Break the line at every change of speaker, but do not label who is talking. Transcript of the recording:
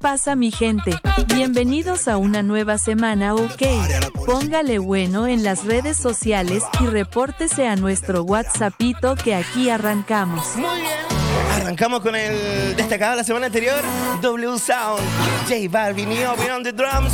pasa mi gente? Bienvenidos a una nueva semana, ok. Póngale bueno en las redes sociales y repórtese a nuestro WhatsAppito que aquí arrancamos.
Muy bien. Arrancamos con el destacado de la semana anterior, W Sound, J Balvin y Obi on the drums.